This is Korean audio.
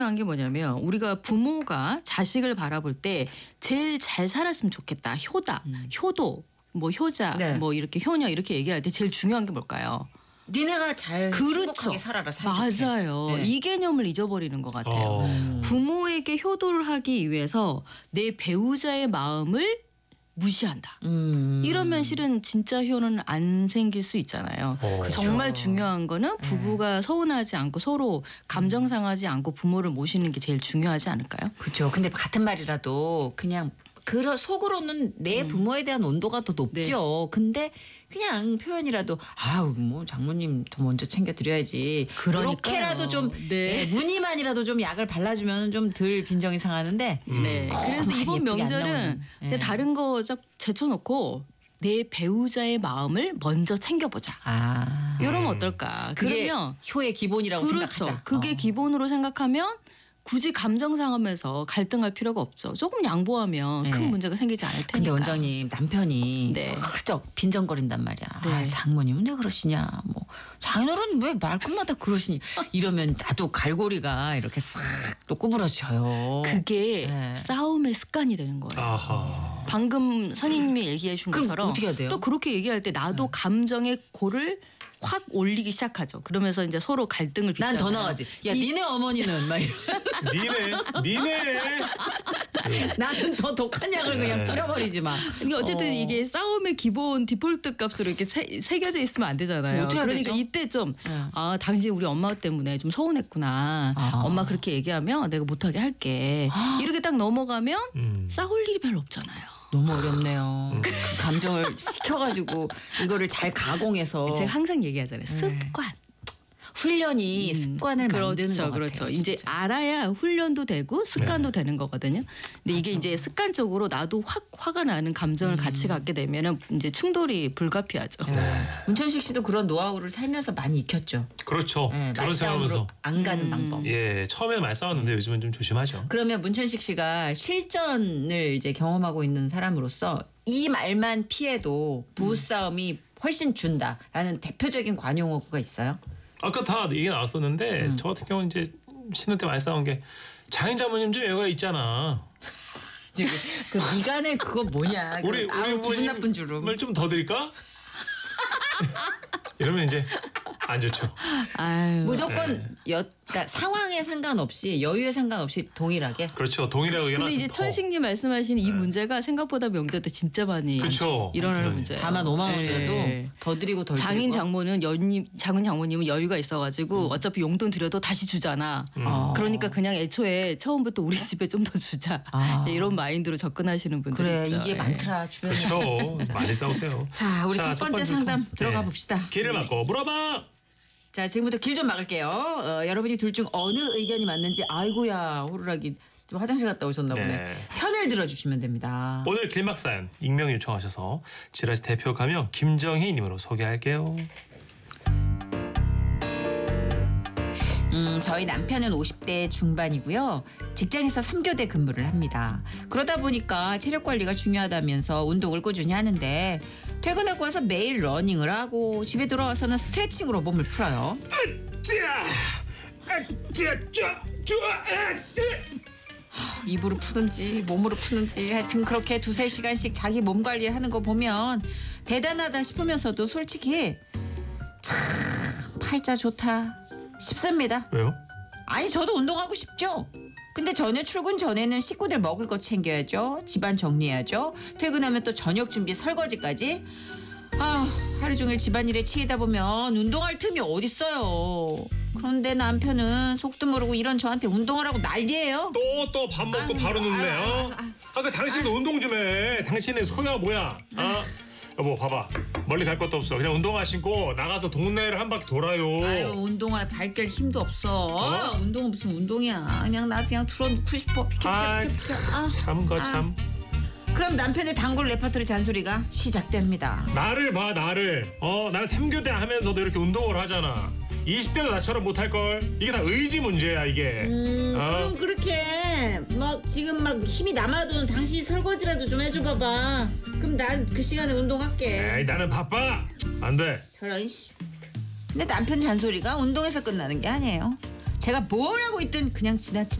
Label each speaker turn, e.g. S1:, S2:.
S1: 한 게 뭐냐면 우리가 부모가 자식을 바라볼 때 제일 잘 살았으면 좋겠다. 효도, 뭐 효자,
S2: 네.
S1: 뭐 이렇게 효녀 이렇게 얘기할 때 제일 중요한 게 뭘까요?
S2: 니네가 잘
S1: 그렇죠.
S2: 행복하게 살아라. 사이좋게.
S1: 맞아요.
S2: 네.
S1: 이 개념을 잊어버리는 것 같아요. 부모에게 효도를 하기 위해서 내 배우자의 마음을 무시한다. 이러면 실은 진짜 효는 안 생길 수 있잖아요. 정말 중요한 거는 부부가 서운하지 않고 서로 감정 상하지 않고 부모를 모시는 게 제일 중요하지 않을까요?
S2: 그렇죠. 근데 같은 말이라도 그냥 속으로는 내 부모에 대한 온도가 더 높죠. 근데 그냥 표현이라도 아우 뭐 장모님 더 먼저 챙겨드려야지.
S1: 그러니까요.
S2: 그렇게라도 좀
S1: 네.
S2: 무늬만이라도 좀 약을 발라주면 좀 덜 빈정이 상하는데.
S1: 네. 그래서
S2: 말이
S1: 이번
S2: 예쁘게 안
S1: 명절은
S2: 나오는.
S1: 근데
S2: 네.
S1: 다른 거 제쳐놓고 내 배우자의 마음을 먼저 챙겨보자.
S2: 아.
S1: 이러면 어떨까?
S2: 그게
S1: 그러면
S2: 효의 기본이라고
S1: 그렇죠.
S2: 생각하자.
S1: 그게 기본으로 생각하면 굳이 감정 상하면서 갈등할 필요가 없죠. 조금 양보하면
S2: 네.
S1: 큰 문제가 생기지 않을 테니까.
S2: 근데 원장님 남편이
S1: 네.
S2: 슬쩍 빈정거린단 말이야.
S1: 네.
S2: 아, 장모님은 왜 그러시냐. 뭐 장인어른 왜 말끝마다 그러시니. 이러면 나도 갈고리가 이렇게 싹 또 구부러져요.
S1: 그게
S2: 네.
S1: 싸움의 습관이 되는 거예요.
S3: 아하.
S1: 방금 선생님이 얘기해 준
S2: 그럼
S1: 것처럼
S2: 어떻게 해야 돼요?
S1: 또 그렇게 얘기할 때 나도 감정의 고를 확 올리기 시작하죠. 그러면서 이제 서로 갈등을
S2: 난
S1: 빚잖아요.
S2: 더 나가지. 야 니네 어머니는 막 이러.
S3: 니네.
S2: 나는 더 독한 약을 그냥
S3: 네.
S2: 뿌려버리지 마.
S1: 그러니까 어쨌든 이게 싸움의 기본 디폴트 값으로 이렇게 새겨져 있으면 안 되잖아요.
S2: 어떻게 해야
S1: 그러니까
S2: 되죠?
S1: 이때 좀
S2: 네.
S1: 당신 우리 엄마 때문에 좀 서운했구나.
S2: 아.
S1: 엄마 그렇게 얘기하면 내가 못하게 할게. 이렇게 딱 넘어가면 싸울 일이 별로 없잖아요.
S2: 너무 어렵네요. 그 감정을 식혀가지고 이거를 잘 가공해서
S1: 제가 항상 얘기하잖아요. 습관.
S2: 훈련이 습관을 만드는 것 같아요.
S1: 그렇죠. 이제
S2: 진짜.
S1: 알아야 훈련도 되고 습관도 되는 거거든요. 근데 이게 이제 습관적으로 나도 확 화가 나는 감정을 같이 갖게 되면은 이제 충돌이 불가피하죠.
S2: 문천식 씨도 그런 노하우를 살면서 많이 익혔죠.
S3: 그렇죠.
S2: 네,
S3: 결혼
S2: 말싸움으로
S3: 생활하면서.
S2: 안 가는 방법.
S3: 예, 처음에 많이 싸웠는데 요즘은 좀 조심하죠.
S2: 그러면 문천식 씨가 실전을 이제 경험하고 있는 사람으로서 이 말만 피해도 부부싸움이 훨씬 준다라는 대표적인 관용어구가 있어요.
S3: 아까 다 얘기 나왔었는데 저 같은 경우는 이제 신혼 때 많이 싸운 게 장인 장모님 좀 애가 있잖아.
S2: 지금 그 미간에 그거 뭐냐?
S3: 우리
S2: 기분 나쁜 주름.
S3: 을 좀 더 드릴까? 이러면 이제 안 좋죠.
S1: 아유.
S2: 무조건 그러니까 상황에 상관없이 여유에 상관없이 동일하게.
S3: 그렇죠. 동일하고 의견.
S1: 근데 이제 천식님 말씀하신 이 문제가 생각보다 명절 때 진짜 많이
S3: 그쵸.
S1: 일어나는
S3: 맞아요.
S1: 문제예요.
S2: 다만 5만 원이라도
S1: 네.
S2: 더 드리고 덜
S1: 장인
S2: 드리고.
S1: 장모는 장인 장모님은 여유가 있어가지고 어차피 용돈 드려도 다시 주잖아. 그러니까 그냥 애초에 처음부터 우리 집에 좀 더 주자.
S2: 아.
S1: 이제 이런 마인드로 접근하시는 분들
S2: 그래
S1: 있죠.
S2: 이게
S1: 예.
S2: 많더라 주변에.
S3: 그렇죠. 많이 싸우세요.
S2: 자 우리 첫 번째 상담 들어가 봅시다.
S3: 길을 막고 물어봐.
S2: 자 지금부터 길 좀 막을게요. 여러분이 둘 중 어느 의견이 맞는지 아이고야 호루라기 좀 화장실 갔다 오셨나 보네.
S3: 네.
S2: 편을 들어주시면 됩니다.
S3: 오늘 길막 사연 익명 요청하셔서 지라시 대표 가명 김정희님으로 소개할게요.
S2: 저희 남편은 50대 중반이고요. 직장에서 3교대 근무를 합니다. 그러다 보니까 체력 관리가 중요하다면서 운동을 꾸준히 하는데 퇴근하고 와서 매일 러닝을 하고 집에 돌아와서는 스트레칭으로 몸을 풀어요. 입으로 푸든지 몸으로 푸든지 하여튼 그렇게 2-3시간씩 자기 몸 관리를 하는 거 보면 대단하다 싶으면서도 솔직히 참 팔자 좋다 싶습니다.
S3: 왜요?
S2: 아니 저도 운동하고 싶죠. 근데 저는 출근 전에는 식구들 먹을 거 챙겨야죠. 집안 정리해야죠. 퇴근하면 또 저녁 준비 설거지까지. 하루 종일 집안일에 치이다 보면 운동할 틈이 어딨어요. 그런데 남편은 속도 모르고 이런 저한테 운동하라고 난리예요.
S3: 또 밥 먹고 바로 눕네. 그 당신도 운동 좀 해. 당신의 소야 뭐야? 여보 봐봐. 멀리 갈 것도 없어. 그냥 운동화 신고 나가서 동네를 한 바퀴 돌아요.
S2: 아유 운동할 발결 힘도 없어. 운동은 무슨 운동이야. 그냥 나 그냥 틀어놓고 싶어. 비켜.
S3: 참.
S2: 그럼 남편의 단골 레파토리 잔소리가 시작됩니다.
S3: 나를 봐 나를. 나는 3교대 하면서도 이렇게 운동을 하잖아. 20대도 나처럼 못할걸. 이게 다 의지 문제야 이게.
S4: 그럼 그렇게 막 지금 막 힘이 남아도 당신이 설거지라도 좀 해줘봐봐. 그럼 난 그 시간에 운동할게.
S3: 에이 나는 바빠. 안 돼.
S4: 저런 씨.
S2: 근데 남편 잔소리가 운동에서 끝나는 게 아니에요. 제가 뭘 하고 있든 그냥 지나치